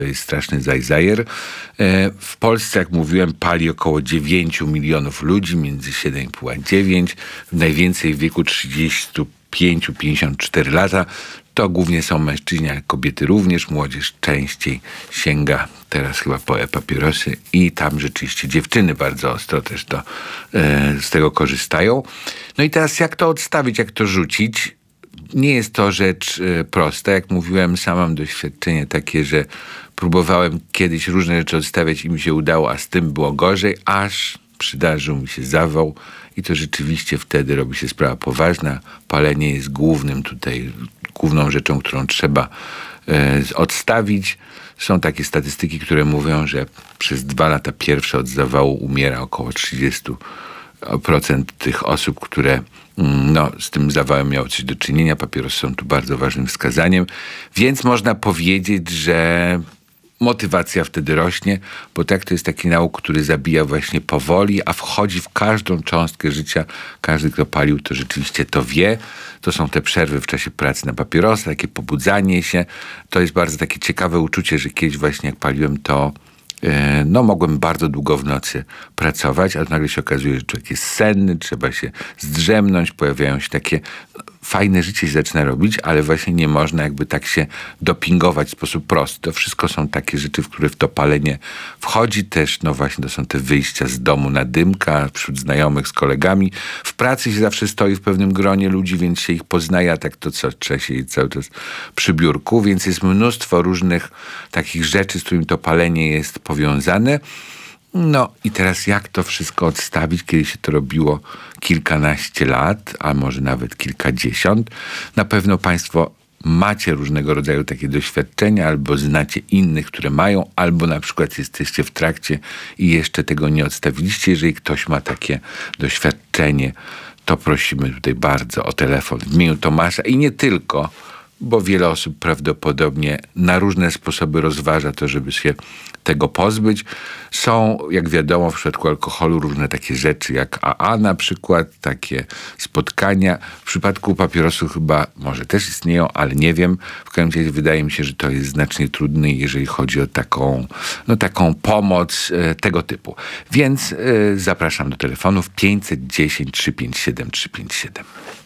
To jest straszny zajzajer. W Polsce, jak mówiłem, pali około 9 milionów ludzi, między 7,5 a 9. Najwięcej w wieku 35-54 lata. To głównie są mężczyźni, ale kobiety również. Młodzież częściej sięga teraz chyba po e-papierosy i tam rzeczywiście dziewczyny bardzo ostro też z tego korzystają. No i teraz jak to odstawić, jak to rzucić? Nie jest to rzecz prosta. Jak mówiłem, sam mam doświadczenie takie, że próbowałem kiedyś różne rzeczy odstawiać i mi się udało, a z tym było gorzej, aż przydarzył mi się zawał i to rzeczywiście wtedy robi się sprawa poważna. Palenie jest główną rzeczą, którą trzeba odstawić. Są takie statystyki, które mówią, że przez 2 lata pierwsze od zawału umiera około 30% tych osób, które z tym zawałem miało coś do czynienia. Papierosy są tu bardzo ważnym wskazaniem. Więc można powiedzieć, że motywacja wtedy rośnie, bo tak to jest taki nauk, który zabija właśnie powoli, a wchodzi w każdą cząstkę życia. Każdy, kto palił, to rzeczywiście to wie. To są te przerwy w czasie pracy na papierosa, takie pobudzanie się. To jest bardzo takie ciekawe uczucie, że kiedyś właśnie jak paliłem, to mogłem bardzo długo w nocy pracować, a nagle się okazuje, że człowiek jest senny, trzeba się zdrzemnąć, pojawiają się takie fajne życie się zaczyna robić, ale właśnie nie można jakby tak się dopingować w sposób prosty. To wszystko są takie rzeczy, w które w to palenie wchodzi też, właśnie to są te wyjścia z domu na dymka, wśród znajomych, z kolegami. W pracy się zawsze stoi w pewnym gronie ludzi, więc się ich poznaje, a tak to co, trzeba się cały czas przy biurku, więc jest mnóstwo różnych takich rzeczy, z którymi to palenie jest powiązane. No i teraz jak to wszystko odstawić, kiedy się to robiło kilkanaście lat, a może nawet kilkadziesiąt? Na pewno Państwo macie różnego rodzaju takie doświadczenia, albo znacie innych, które mają, albo na przykład jesteście w trakcie i jeszcze tego nie odstawiliście. Jeżeli ktoś ma takie doświadczenie, to prosimy tutaj bardzo o telefon w imieniu Tomasza i nie tylko, bo wiele osób prawdopodobnie na różne sposoby rozważa to, żeby się tego pozbyć. Są, jak wiadomo, w przypadku alkoholu różne takie rzeczy, jak AA na przykład, takie spotkania. W przypadku papierosu chyba może też istnieją, ale nie wiem. W każdym razie wydaje mi się, że to jest znacznie trudniej, jeżeli chodzi o taką pomoc tego typu. Więc zapraszam do telefonów 510 357 357.